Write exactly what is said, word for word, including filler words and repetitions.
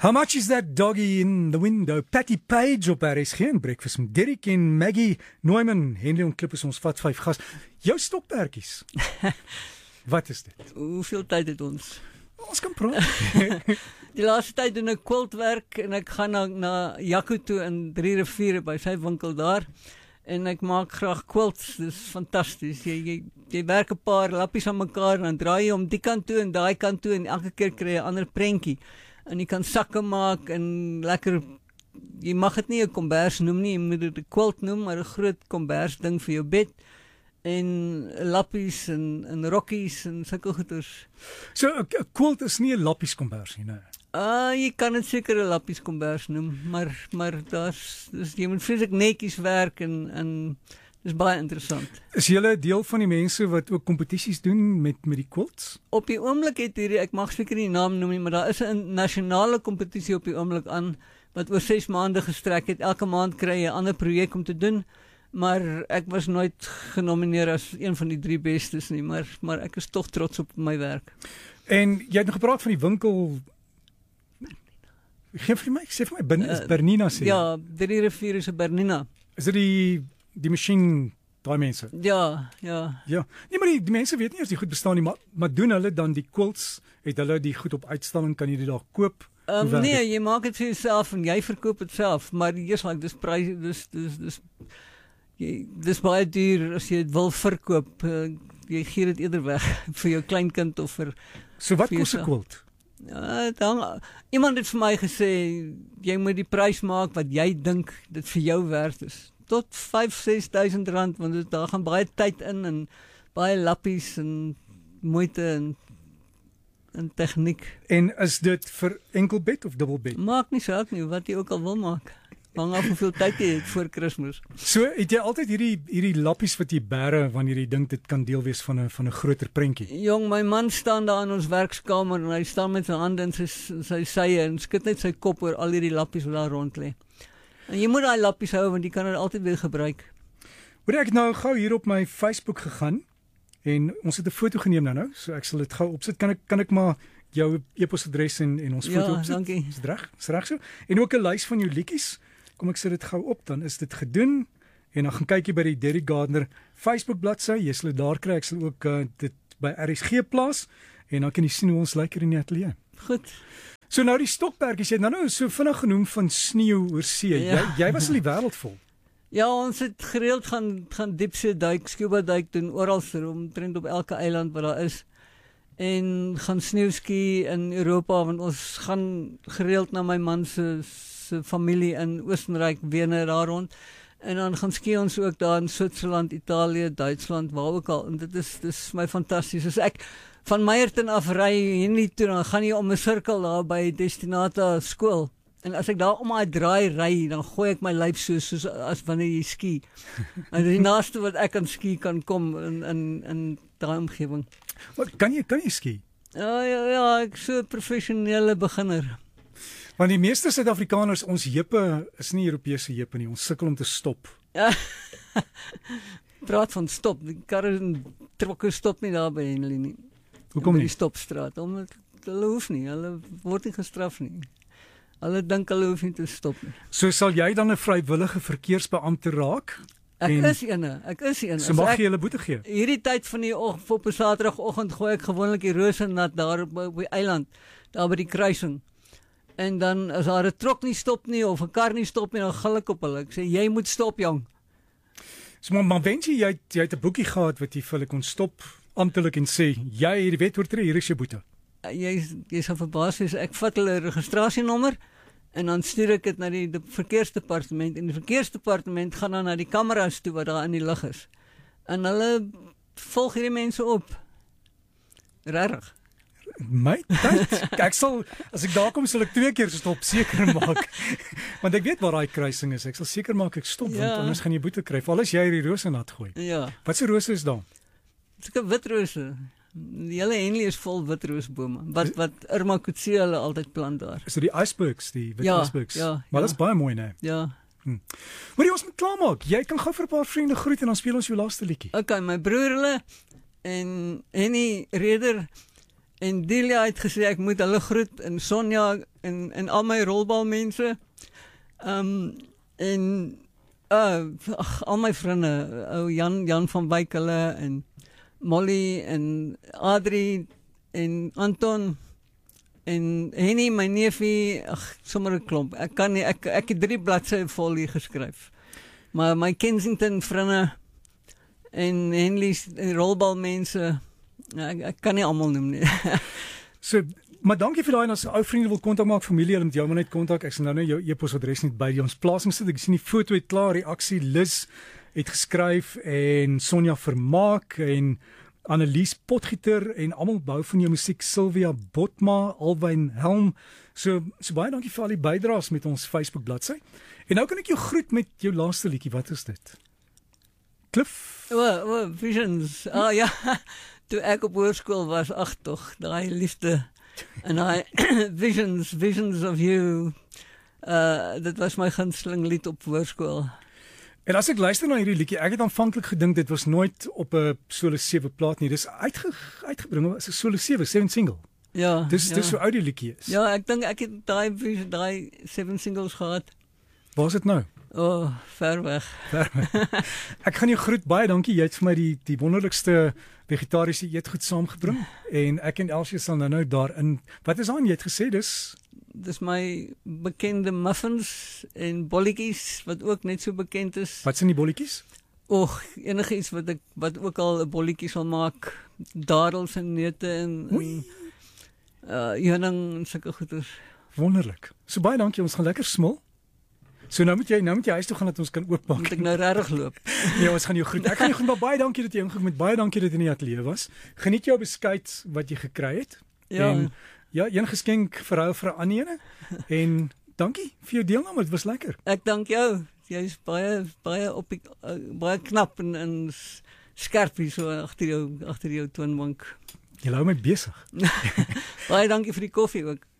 How much is that doggy in the window? Patty Page op R S G en Breakfast met Derek en Maggie Neumann. Henry Onklip is ons vat vyf gas. Jou stokperdjies. Wat is dit? Hoeveel tyd het ons? Ons kan praat. Die laaste tyd doen ek quiltwerk en ek gaan na, na Jaco toe in Drie Riviere by sy winkel daar. En ek maak graag quilts, dis fantasties. Jy, jy, jy werk 'n paar lappies aan mekaar en dan draai jy om die kant toe en daai kant toe en elke keer kry jy 'n ander prentjie. En jy kan sakke maak en lekker, jy mag dit nie 'n kombers noem nie, jy moet dit 'n quilt noem, maar 'n groot kombers ding vir jou bed. En lappies en, en rokkies en sulke goeders. So 'n quilt is nie 'n lappies kombers nie, nee. Ah, jy kan dit seker 'n lappies kombers noem, maar maar daar's dis jy moet vreeslik netjies werk en en dis baie interessant. Is julle deel van die mense wat ook kompetisies doen met met die quilts? Op die oomblik het hierdie, ek mag seker nie die naam noem nie, maar daar is 'n nasionale kompetisie op die oomblik aan wat oor ses maande gestrek het. Elke maand kry jy 'n ander projek om te doen. Maar ek was nooit genomineer as een van die drie bestes nie, maar maar ek is tog trots op my werk. En jy het nog gepraat van die winkel. Geef vir my, sê vir my, bin, is Bernina sê. Ja, Drie Riviere is 'n Bernina. Is dit die die masjien daai mense? Ja, ja. Ja. Nee, maar die, die mense weet nie as die goed bestaan nie, maar maar doen hulle dan die quilts? Het hulle die goed op uitstalling, kan jy dit daar koop? Um, nee, jy maak dit vir jouself en jy verkoop dit self, maar eers like dis prys dis dis dis jy dis baie duur as jy dit wil verkoop. Uh, jy gee dit eerder weg vir jou kleinkind of vir So wat kos 'n quilt? Ja, dan iemand het vir my gesê jy moet die prys maak wat jy dink dit vir jou werd is. Tot vyf ses duisend rand, want dit, daar gaan baie tyd in en baie lappies en moeite en en tegniek. En is dit vir enkelbed of dubbelbed? Maak nie saak nie wat jy ook al wil maak. Hang af hoeveel tyd jy het voor Kersfees. So het jy altyd hierdie hierdie lappies wat jy bære wanneer jy dink dit kan deel wees van 'n van 'n groter prentjie. Jong, my man staan daar in ons werkskamer en hy staan met sy hande in sy sy sye en skud net sy kop oor al hierdie lappies wat daar rond lê. En jy moet daai lappies hou want jy kan dit altyd weer gebruik. Hoor ek nou gou hier op my Facebook gegaan en ons het 'n foto geneem nou nou, so ek sal dit gou opsit. Kan ek kan ek maar jou e-posadres en en ons foto ja, opsit? Dankie. Is dit reg? Is reg so? En ook 'n lys van jou liedjies. Kom ek sit dit gou op, dan is dit gedoen. En dan gaan kyk jy by die Derek Gardner Facebook bladsy. Jy sal dit daar kry. Ek sal ook uh, dit by R S G plaas en dan kan jy sien hoe ons lyk hier in die ateljee. Goed. So nou die stokperdjies, jy het nou nou so vinnig genoem van sneeu oor see. Ja. Jy jy was al die wêreld vol. Ja, ons het gereeld gaan gaan diepsee duik, scuba duik doen oral omtrent op elke eiland wat daar is. En gaan sneeuski in Europa want ons gaan gereeld na my man se se familie in Oostenryk, Wene daar rond. En dan gaan ski ons ook daar in Switserland, Italië, Duitsland, waar ook al. En dit is dis my fantasties. As ek van Meyerton af ry hierdie toe, dan gaan jy om 'n sirkel daar by Destinata skool. En as ek daar om daai draai ry, dan gooi ek my lyf so soos as wanneer jy ski. En die naaste wat ek aan ski kan kom in in in daai omgewing. Wat kan jy kan jy ski? Ja ja ja, ek so 'n professionele beginner. Want die meeste Suid-Afrikaners, ons heupe is nie Europese heupe nie. Ons sukkel om te stop. Ja. Praat van stop, die karre en trokke stop nie daar by Henley nie. Hoekom By nie? die stopstraat, omdat hulle hoef nie, hulle word nie gestraf nie. Hulle dink hulle hoef nie te stop nie. So sal jy dan 'n vrywillige verkeersbeampte raak? Ek En- is eene, ek is eene. So As mag ek- jy hulle boete gee. Hierdie tyd van die oggend op 'n Saterdagoggend gooi ek gewoonlik die rose nat daar op, op die eiland, daar by die kruising. En dan as daar 'n trok nie stop nie of 'n kar nie stop nie, dan gil ek op hulle. Ek sê jy moet stop jong. So maar, maar wens jy jy het, jy het 'n boekie gehad wat jy vir hulle kon stop amptelik en sê jy het die wet oortree, hier is jou boete. Jy jy sal verbaas wees, ek vat hulle registrasienommer en dan stuur ek dit na die, die verkeersdepartement en die verkeersdepartement gaan dan na die kameras toe wat daar in die lug is. En hulle volg hierdie mense op. Regtig. My tyd. Ek sal as ek daar kom sal ek twee keer stop seker maak. Want ek weet waar daai kruising is. Ek sal seker maak ek stop Ja. want anders gaan jy boete kry. Veral as jy hierdie rose nat gooi. Ja. Wat se rose is daar? Sulke witrose. Die hele Henley is vol witroosbome. Wat wat Irma Coetzee hulle altyd plant daar. Is dit die icebergs, die wit Ja, icebergs? ja, Maar ja. dit is baie mooi, né? Ja. Maar jy ons moet klaarmaak. Jy kan gou vir 'n paar vriende groet en dan speel ons jou laaste liedjie. Okay, my broer hulle en Henny Reder En Delia het gesê ek moet hulle groet en Sonja en en al my rolbalmense. Ehm um, en uh ag al my vriende, ou Jan Jan van Wyk hulle en Molly en Adri en Anton en Henny my neefie, ag sommer 'n klomp. Ek kan nie ek ek het drie bladsye vol hier geskryf. Maar my Kensington vriende en Henley's rolbalmense, ek, ek kan nie almal noem nie. So, maar dankie vir daai, en as ou vriende wil kontak maak, familie, hulle moet jou maar net kontak. Ek sal nou net jou e-posadres net by die ons plasing sit. Ek sien die foto het klaar, reaksie Liz het geskryf en Sonja Vermaak en Annelies Potgieter en almal bou van jou musiek, Sylvia Botma, Alwyn Helm. So, so baie dankie vir al die bydraes met ons Facebook bladsy. En nou kan ek jou groet met jou laaste liedjie. Wat is dit? Cliff? O, o, Visions. Ah oh, ja. Toe ek op hoërskool was, ag tog, daai liefde en daai Visions, Visions of You. Uh dit was my gunsteling lied op hoërskool. En as ek luister na hierdie liedjie, ek het aanvanklik gedink dit was nooit op 'n solo sewe plaat nie. Dis uitge, uitgebring as 'n solo sewe, seven single. Ja. Dis ja. dis so oud die liedjie is. Ja, ek dink ek het daai daai seven singles gehad. Waar is dit nou? O, oh, ver weg. Ver weg. Ek gaan jou groet, baie dankie. Jy het vir my die die wonderlikste vegetariese eetgoed saamgebring en ek en Elsie sal nou nou daarin. Wat is aan jy het gesê dis Dis my bekende muffins en bolletjies wat ook net so bekend is. Wat zijn die bolletjies? Och, enigiets wat ek wat ook al 'n bolletjie sal maak, dadels en neute en, en uh heuning en sulke goeders. Wonderlik. So baie dankie, ons gaan lekker smil. So nou moet jy nou moet jy huis toe gaan dat ons kan oopmaak. Moet ek nou regtig loop? Nee, ons gaan jou groet. Ek gaan jou groet, maar baie dankie dat jy ingekom het. Baie dankie dat jy in die ateljee was. Geniet jou beskuit wat jy gekry het. Ja. En ja, een geskenk vir jou vir 'n ander ene. En dankie vir jou deelname, dit was lekker. Ek dank jou. Jy's baie baie op die, uh, baie knap en, en skerp hier so agter jou agter jou toonbank. Jy hou my besig. Baie dankie vir die koffie ook.